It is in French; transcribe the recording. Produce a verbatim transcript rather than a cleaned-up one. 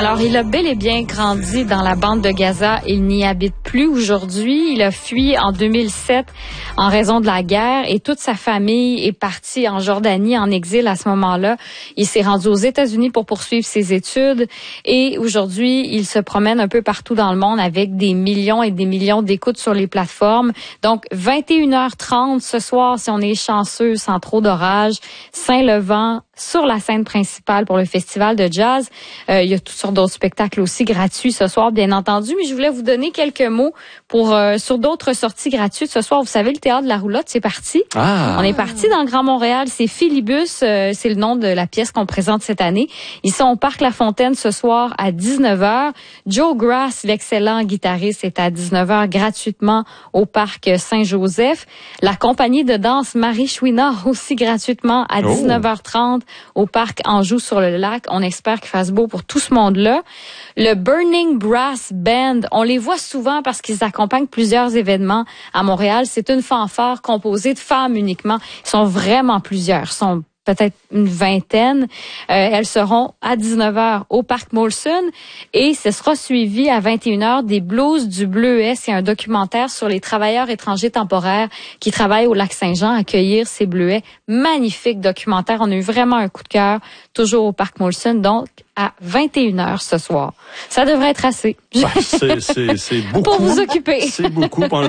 Alors, il a bel et bien grandi dans la bande de Gaza. Il n'y habite plus aujourd'hui. Il a fui en deux mille sept en raison de la guerre et toute sa famille est partie en Jordanie en exil à ce moment-là. Il s'est rendu aux États-Unis pour poursuivre ses études et aujourd'hui, il se promène un peu partout dans le monde avec des millions et des millions d'écoutes sur les plateformes. Donc, vingt et une heures trente ce soir, si on est chanceux, sans trop d'orage, Saint-Levant, sur la scène principale pour le festival de jazz. Euh, il y a toutes sortes d'autres spectacles aussi gratuits ce soir, bien entendu, mais je voulais vous donner quelques mots pour euh, sur d'autres sorties gratuites ce soir. Vous savez, le Théâtre de la Roulotte, c'est parti. Ah. On est parti dans le Grand Montréal. C'est Philibus, euh, c'est le nom de la pièce qu'on présente cette année. Ils sont au Parc La Fontaine ce soir à dix-neuf heures. Joe Grass, l'excellent guitariste, est à dix-neuf heures gratuitement au Parc Saint-Joseph. La compagnie de danse Marie Chouinard aussi gratuitement à dix-neuf heures trente. Au Parc Anjou-sur-le-Lac. On espère qu'il fasse beau pour tout ce monde-là. Le Burning Brass Band, on les voit souvent parce qu'ils accompagnent plusieurs événements à Montréal. C'est une fanfare composée de femmes uniquement. Ils sont vraiment plusieurs. Ils sont peut-être une vingtaine. Euh, elles seront à dix-neuf heures au Parc Molson et ce sera suivi à vingt et une heures des Blues du Bleuet. C'est un documentaire sur les travailleurs étrangers temporaires qui travaillent au Lac-Saint-Jean, accueillir ces Bleuets. Magnifique documentaire. On a eu vraiment un coup de cœur, toujours au Parc Molson, donc à vingt et une heures ce soir. Ça devrait être assez. Bah, c'est, c'est, c'est beaucoup. Pour vous occuper. C'est beaucoup.